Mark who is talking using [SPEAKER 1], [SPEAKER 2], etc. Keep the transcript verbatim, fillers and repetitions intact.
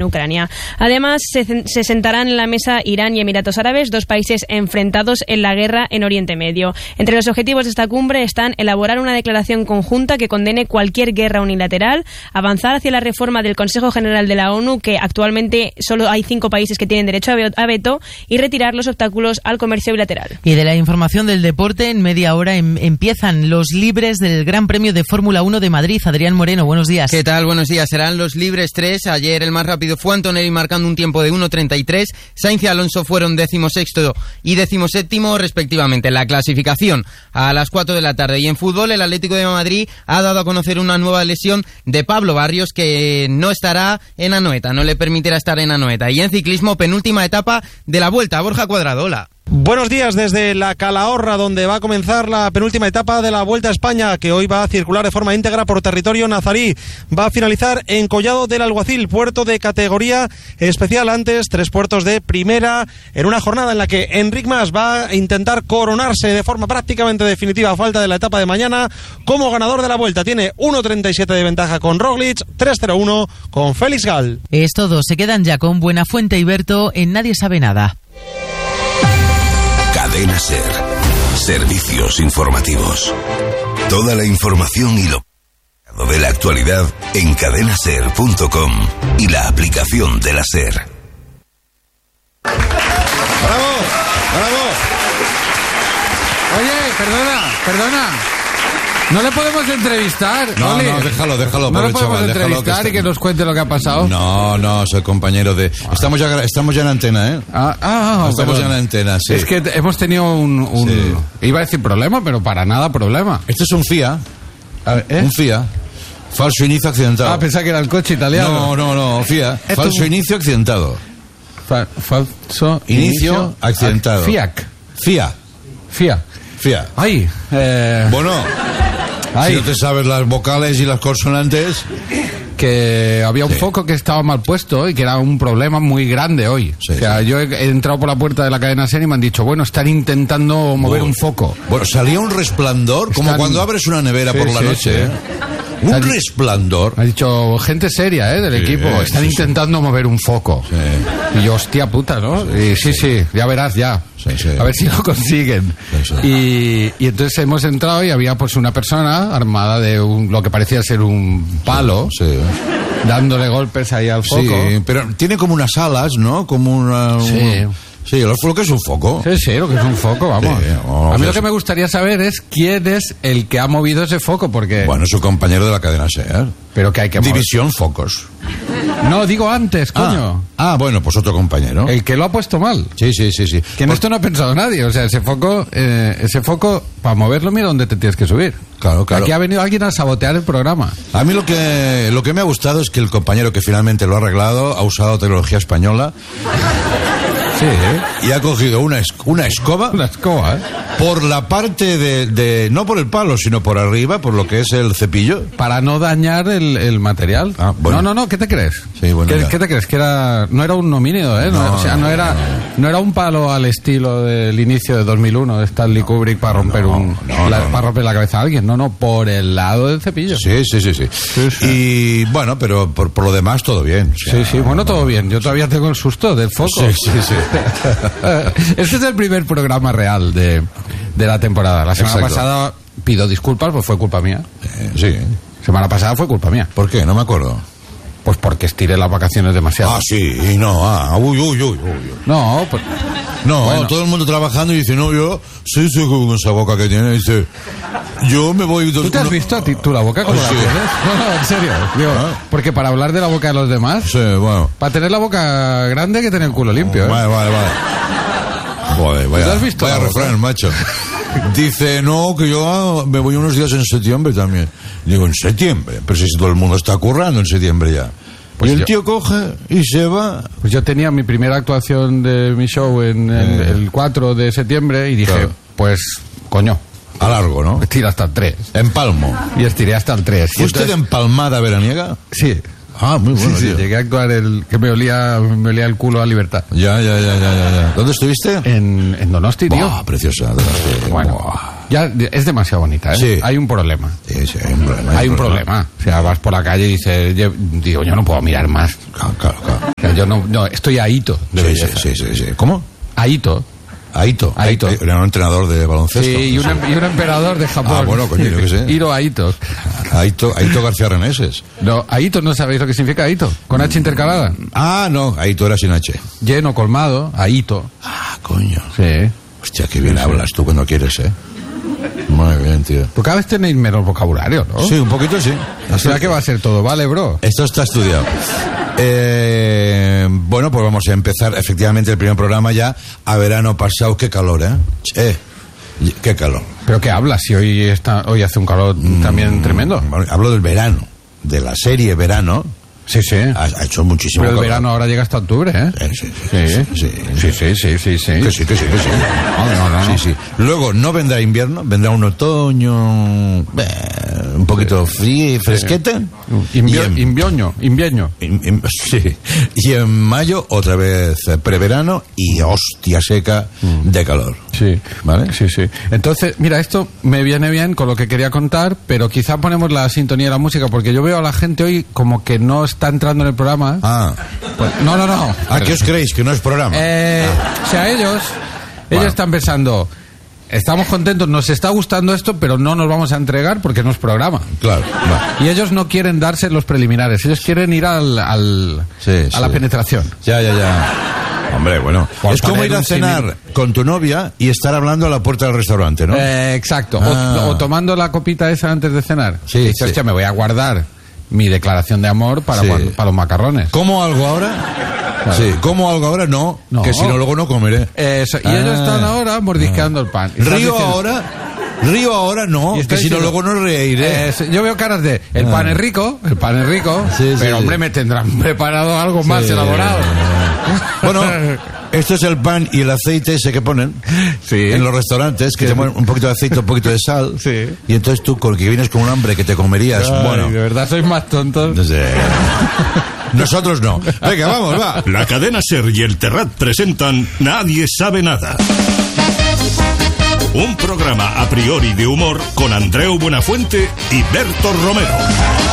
[SPEAKER 1] Ucrania. Además, se, se sentarán en la mesa Irán y Emiratos Árabes, dos países enfrentados en la guerra en Oriente Medio. Entre los objetivos de esta cumbre están elaborar una declaración conjunta que condene cualquier guerra unilateral, avanzar hacia la reforma del Consejo General de la ONU, que actualmente solo hay cinco países que tienen derecho a veto, y retirar los obstáculos al comercio bilateral.
[SPEAKER 2] Y de la información del deporte, en media hora em- empiezan los libres del Gran Premio de Fórmula uno de Madrid. Adrián Moreno, buenos días.
[SPEAKER 3] ¿Qué tal? Buenos días. Serán los libres tres. Ayer el más rápido fue Antonelli marcando un tiempo de uno treinta y tres. Sainz y Alonso fueron decimosexto y decimoséptimo respectivamente. La clasificación a las cuatro de la tarde. Y en fútbol, el Atlético de Madrid ha dado a conocer una nueva lesión de Pablo Barrios, que no estará en Anoeta, no le permitirá estar en Anoeta. Y en ciclismo, penúltima etapa de la Vuelta. Borja Cuadrado, hola.
[SPEAKER 4] Buenos días desde la Calahorra, donde va a comenzar la penúltima etapa de la Vuelta a España, que hoy va a circular de forma íntegra por territorio nazarí. Va a finalizar en Collado del Alguacil, puerto de categoría especial. Antes, tres puertos de primera, en una jornada en la que Enric Mas va a intentar coronarse de forma prácticamente definitiva a falta de la etapa de mañana como ganador de la Vuelta. Tiene uno treinta y siete de ventaja con Roglic, tres cero uno con Félix Gal.
[SPEAKER 2] Es todo, se quedan ya con Buenafuente y Berto en Nadie Sabe Nada.
[SPEAKER 5] Cadena SER. Servicios informativos. Toda la información y lo de la actualidad en cadena ser punto com y la aplicación de la SER.
[SPEAKER 6] ¡Bravo! ¡Bravo! Oye, perdona, perdona. ¿No le podemos entrevistar?
[SPEAKER 7] No,
[SPEAKER 6] Oli?
[SPEAKER 7] no, déjalo, déjalo.
[SPEAKER 6] ¿No
[SPEAKER 7] por
[SPEAKER 6] le
[SPEAKER 7] el
[SPEAKER 6] podemos
[SPEAKER 7] chaval,
[SPEAKER 6] entrevistar
[SPEAKER 7] que
[SPEAKER 6] y que nos cuente lo que ha pasado?
[SPEAKER 7] No, no, soy compañero de... Estamos ya, estamos ya en antena, ¿eh?
[SPEAKER 6] Ah, ah
[SPEAKER 7] Estamos
[SPEAKER 6] perdón.
[SPEAKER 7] ya en antena, sí.
[SPEAKER 6] Es que te- hemos tenido un... un
[SPEAKER 7] Sí.
[SPEAKER 6] Iba a decir problema, pero para nada problema.
[SPEAKER 7] Este es un FIA.
[SPEAKER 6] A ver, ¿eh?
[SPEAKER 7] Un FIA. Falso inicio accidentado.
[SPEAKER 6] Ah, pensaba que era el coche italiano.
[SPEAKER 7] No, no, no, FIA.
[SPEAKER 6] Esto-
[SPEAKER 7] Falso inicio accidentado.
[SPEAKER 6] Fa- falso
[SPEAKER 7] Inicio accidentado.
[SPEAKER 6] FIAC.
[SPEAKER 7] FIA.
[SPEAKER 6] FIA.
[SPEAKER 7] FIA.
[SPEAKER 6] Ay. Eh,
[SPEAKER 7] Bueno,
[SPEAKER 6] ay.
[SPEAKER 7] si no te sabes las vocales y las consonantes...
[SPEAKER 6] Que había un
[SPEAKER 7] Sí.
[SPEAKER 6] foco que estaba mal puesto y que era un problema muy grande hoy.
[SPEAKER 7] Sí,
[SPEAKER 6] o sea,
[SPEAKER 7] sí.
[SPEAKER 6] yo he, he entrado por la puerta de la cadena SER y me han dicho, bueno, están intentando mover
[SPEAKER 7] Oh.
[SPEAKER 6] un foco.
[SPEAKER 7] Bueno, salía un resplandor, como
[SPEAKER 6] Están-
[SPEAKER 7] cuando abres una nevera
[SPEAKER 6] Sí,
[SPEAKER 7] por la
[SPEAKER 6] sí,
[SPEAKER 7] noche.
[SPEAKER 6] sí.
[SPEAKER 7] ¿eh? Un
[SPEAKER 6] Están-
[SPEAKER 7] resplandor.
[SPEAKER 6] Me ha dicho gente seria, ¿eh? Del
[SPEAKER 7] Sí,
[SPEAKER 6] equipo.
[SPEAKER 7] eh,
[SPEAKER 6] Están
[SPEAKER 7] sí, sí.
[SPEAKER 6] intentando mover un foco.
[SPEAKER 7] Sí.
[SPEAKER 6] Y yo, hostia puta, ¿no? Y sí, sí, ya verás, ya.
[SPEAKER 7] Sí, sí.
[SPEAKER 6] A ver si lo consiguen.
[SPEAKER 7] Sí, sí.
[SPEAKER 6] Y, y entonces hemos entrado y había pues una persona armada de un, lo que parecía ser un palo,
[SPEAKER 7] Sí.
[SPEAKER 6] dándole golpes ahí al foco.
[SPEAKER 7] Sí, pero tiene como unas alas, ¿no? Como una...
[SPEAKER 6] Sí.
[SPEAKER 7] un- Sí, lo que es un foco.
[SPEAKER 6] Sí, sí, lo que es un foco, vamos.
[SPEAKER 7] Sí, vamos,
[SPEAKER 6] a mí lo
[SPEAKER 7] es-
[SPEAKER 6] que me gustaría saber es quién es el que ha movido ese foco, porque...
[SPEAKER 7] Bueno, su compañero de la cadena SER.
[SPEAKER 6] Pero que hay que mover.
[SPEAKER 7] División Focos.
[SPEAKER 6] No, digo antes, coño.
[SPEAKER 7] Ah, ah, bueno, pues otro compañero.
[SPEAKER 6] El que lo ha puesto mal.
[SPEAKER 7] Sí, sí, sí, sí.
[SPEAKER 6] Que en esto no ha pensado nadie. O sea, ese foco, eh, ese foco, para moverlo, mira dónde te tienes que subir.
[SPEAKER 7] Claro, claro.
[SPEAKER 6] Aquí ha venido alguien a sabotear el programa.
[SPEAKER 7] A mí lo que lo que me ha gustado es que el compañero que finalmente lo ha arreglado ha usado tecnología española
[SPEAKER 6] Sí, ¿eh?
[SPEAKER 7] y ha cogido una, es- una escoba
[SPEAKER 6] Una escoba, ¿eh?
[SPEAKER 7] por la parte de, de... No por el palo, sino por arriba, por lo que es el cepillo.
[SPEAKER 6] Para no dañar el, el material.
[SPEAKER 7] Ah, bueno.
[SPEAKER 6] No, no, no, ¿qué te crees?
[SPEAKER 7] Sí, bueno,
[SPEAKER 6] ¿Qué,
[SPEAKER 7] ya.
[SPEAKER 6] qué te crees? Que era, no era un homínido, ¿eh? No,
[SPEAKER 7] No,
[SPEAKER 6] o sea, no,
[SPEAKER 7] no,
[SPEAKER 6] era,
[SPEAKER 7] no.
[SPEAKER 6] no era un palo al estilo del inicio de dos mil uno de Stanley Kubrick para romper
[SPEAKER 7] no,
[SPEAKER 6] un,
[SPEAKER 7] no,
[SPEAKER 6] la,
[SPEAKER 7] no,
[SPEAKER 6] para
[SPEAKER 7] no.
[SPEAKER 6] romper la cabeza a alguien. No, no, por el lado del cepillo.
[SPEAKER 7] Sí, sí, sí, sí.
[SPEAKER 6] sí.
[SPEAKER 7] Y bueno, pero por, por lo demás todo bien. O sea,
[SPEAKER 6] Sí, sí, bueno, todo bien. Yo todavía tengo el susto del foco.
[SPEAKER 7] Sí, sí, sí.
[SPEAKER 6] Este es el primer programa real de, de la temporada. La semana
[SPEAKER 7] Exacto.
[SPEAKER 6] pasada pido disculpas, pues fue culpa mía.
[SPEAKER 7] Eh, sí.
[SPEAKER 6] Semana pasada fue culpa mía.
[SPEAKER 7] ¿Por qué? No me acuerdo.
[SPEAKER 6] Pues porque estiré las vacaciones demasiado.
[SPEAKER 7] Ah, sí, y no, ah, uy, uy, uy, uy.
[SPEAKER 6] No, pues...
[SPEAKER 7] No,
[SPEAKER 6] Bueno.
[SPEAKER 7] todo el mundo trabajando y dice, no, yo, sí, sí, con esa boca que tiene, dice, yo me voy...
[SPEAKER 6] ¿Tú te has
[SPEAKER 7] no-
[SPEAKER 6] visto a ti, tú la boca como
[SPEAKER 7] Ah,
[SPEAKER 6] la
[SPEAKER 7] sí.
[SPEAKER 6] tienes? No, no, en serio. Digo,
[SPEAKER 7] Ah.
[SPEAKER 6] porque para hablar de la boca de los demás,
[SPEAKER 7] Sí, bueno.
[SPEAKER 6] para tener la boca grande hay que tener el culo limpio, ¿eh?
[SPEAKER 7] Vale, vale, vale. Joder, vaya,
[SPEAKER 6] ¿Tú has visto
[SPEAKER 7] vaya
[SPEAKER 6] la boca?
[SPEAKER 7] refrán, macho. Dice, no, que yo ah, me voy unos días en septiembre también. Digo, ¿en septiembre? Pero si todo el mundo está currando en septiembre ya.
[SPEAKER 6] Pues
[SPEAKER 7] y el
[SPEAKER 6] yo-
[SPEAKER 7] tío coge y se va.
[SPEAKER 6] Pues yo tenía mi primera actuación de mi show en, en
[SPEAKER 7] Eh.
[SPEAKER 6] el cuatro de septiembre y dije,
[SPEAKER 7] Claro.
[SPEAKER 6] pues, coño,
[SPEAKER 7] A largo, ¿no?
[SPEAKER 6] estira hasta el tres.
[SPEAKER 7] En Palmo.
[SPEAKER 6] Y estiré hasta el tres. Y
[SPEAKER 7] ¿Fue usted
[SPEAKER 6] entonces-
[SPEAKER 7] empalmada veraniega?
[SPEAKER 6] Sí.
[SPEAKER 7] Ah, muy bueno,
[SPEAKER 6] sí, sí,
[SPEAKER 7] tío.
[SPEAKER 6] llegué a actuar el que me olía, me olía el culo a libertad.
[SPEAKER 7] Ya, ya, ya, ya, ya, ya. ¿Dónde estuviste?
[SPEAKER 6] En, en Donosti, tío.
[SPEAKER 7] Buah, preciosa. Donosti.
[SPEAKER 6] Bueno,
[SPEAKER 7] Buah.
[SPEAKER 6] ya es demasiado bonita, ¿eh?
[SPEAKER 7] Sí.
[SPEAKER 6] Hay un problema.
[SPEAKER 7] Sí, sí, hay un problema.
[SPEAKER 6] Hay un problema. O sea, vas por la calle y dices, yo- digo, yo no puedo mirar más.
[SPEAKER 7] Claro, claro, claro.
[SPEAKER 6] yo no, no estoy ahito de
[SPEAKER 7] Sí,
[SPEAKER 6] belleza.
[SPEAKER 7] sí, sí, sí, sí. ¿Cómo?
[SPEAKER 6] Ahito.
[SPEAKER 7] Aito.
[SPEAKER 6] Aito.
[SPEAKER 7] Era un entrenador de baloncesto.
[SPEAKER 6] Sí, y un, y un emperador de Japón.
[SPEAKER 7] Ah, bueno, coño, yo qué sé.
[SPEAKER 6] Hiro Aito.
[SPEAKER 7] Aito, Aito García Reneses.
[SPEAKER 6] No, Aito, ¿no sabéis lo que significa Aito? Con H intercalada.
[SPEAKER 7] Ah, no, Aito era sin H.
[SPEAKER 6] Lleno, colmado, Aito.
[SPEAKER 7] Ah, coño.
[SPEAKER 6] Sí.
[SPEAKER 7] Hostia, qué bien
[SPEAKER 6] Sí, sí.
[SPEAKER 7] hablas tú cuando quieres, ¿eh? Muy bien, tío.
[SPEAKER 6] Pues cada vez tenéis menos vocabulario, ¿no?
[SPEAKER 7] Sí, un poquito sí.
[SPEAKER 6] O sea que va a ser todo, ¿vale, bro?
[SPEAKER 7] Esto está estudiado. Eh, bueno, pues vamos a empezar efectivamente el primer programa ya a verano pasado. Qué calor, ¿eh? Eh, qué calor.
[SPEAKER 6] ¿Pero qué hablas? Si hoy está, hoy hace un calor también
[SPEAKER 7] Mm,
[SPEAKER 6] tremendo.
[SPEAKER 7] bueno, hablo del verano, de la serie Verano.
[SPEAKER 6] Sí, sí.
[SPEAKER 7] Ha, ha hecho muchísimo
[SPEAKER 6] Pero el
[SPEAKER 7] calor.
[SPEAKER 6] verano ahora llega hasta octubre, ¿eh?
[SPEAKER 7] Eh, sí,
[SPEAKER 6] Sí,
[SPEAKER 7] sí,
[SPEAKER 6] sí, sí, sí, sí, sí, sí.
[SPEAKER 7] Que sí, que sí, que sí.
[SPEAKER 6] No, no, no, no.
[SPEAKER 7] Sí, sí. Luego no vendrá invierno, vendrá un otoño eh, un poquito frío, fresquete.
[SPEAKER 6] Invio-
[SPEAKER 7] Y en-
[SPEAKER 6] invioño, invierno.
[SPEAKER 7] in- in- sí. Y en mayo otra vez eh, preverano y hostia seca de calor.
[SPEAKER 6] Sí,
[SPEAKER 7] ¿Vale?
[SPEAKER 6] Sí, sí. Entonces, mira, esto me viene bien con lo que quería contar, pero quizá ponemos la sintonía de la música, porque yo veo a la gente hoy como que no está entrando en el programa.
[SPEAKER 7] Ah,
[SPEAKER 6] Pues, no, no, no.
[SPEAKER 7] ¿a qué os creéis? Que no es programa.
[SPEAKER 6] Eh, O sea, ellos, ellos
[SPEAKER 7] Bueno.
[SPEAKER 6] están pensando, estamos contentos, nos está gustando esto, pero no nos vamos a entregar porque no es programa.
[SPEAKER 7] Claro, va.
[SPEAKER 6] Y ellos no quieren darse los preliminares, ellos quieren ir al, al-
[SPEAKER 7] Sí,
[SPEAKER 6] a la
[SPEAKER 7] sí.
[SPEAKER 6] penetración.
[SPEAKER 7] Ya, ya, ya. Hombre, bueno.
[SPEAKER 6] Por
[SPEAKER 7] es como
[SPEAKER 6] poner
[SPEAKER 7] ir a
[SPEAKER 6] un
[SPEAKER 7] cenar con tu novia y estar hablando a la puerta del restaurante, ¿no?
[SPEAKER 6] Eh, exacto.
[SPEAKER 7] Ah.
[SPEAKER 6] O, o tomando la copita esa antes de cenar.
[SPEAKER 7] Sí,
[SPEAKER 6] Y dices,
[SPEAKER 7] sí.
[SPEAKER 6] hostia, me voy a guardar mi declaración de amor para,
[SPEAKER 7] Sí.
[SPEAKER 6] cuando- para los macarrones.
[SPEAKER 7] ¿Cómo algo ahora? Sí, ¿cómo algo ahora? No,
[SPEAKER 6] No.
[SPEAKER 7] que si no luego no comeré.
[SPEAKER 6] Eso, y
[SPEAKER 7] Ah.
[SPEAKER 6] ellos están ahora mordisqueando el pan. Y están
[SPEAKER 7] Río
[SPEAKER 6] diciendo-
[SPEAKER 7] ahora, río ahora no,
[SPEAKER 6] y
[SPEAKER 7] que
[SPEAKER 6] están
[SPEAKER 7] si no
[SPEAKER 6] diciendo,
[SPEAKER 7] luego no reiré.
[SPEAKER 6] eh, yo veo caras de, el
[SPEAKER 7] Ah.
[SPEAKER 6] pan es rico, el pan es rico,
[SPEAKER 7] Sí, sí,
[SPEAKER 6] pero
[SPEAKER 7] sí.
[SPEAKER 6] hombre, me tendrán preparado algo más
[SPEAKER 7] Sí.
[SPEAKER 6] elaborado.
[SPEAKER 7] Bueno, esto es el pan y el aceite ese que ponen
[SPEAKER 6] Sí.
[SPEAKER 7] en los restaurantes, que te ponen un poquito de aceite, un poquito de sal.
[SPEAKER 6] Sí.
[SPEAKER 7] Y entonces tú, con que vienes con un hambre que te comerías,
[SPEAKER 6] Ay,
[SPEAKER 7] bueno,
[SPEAKER 6] de verdad sois más tontos.
[SPEAKER 7] no sé. Nosotros no. Venga, vamos, va.
[SPEAKER 8] La cadena SER y el Terrat presentan Nadie sabe nada. Un programa a priori de humor con Andreu Buenafuente y Berto Romero.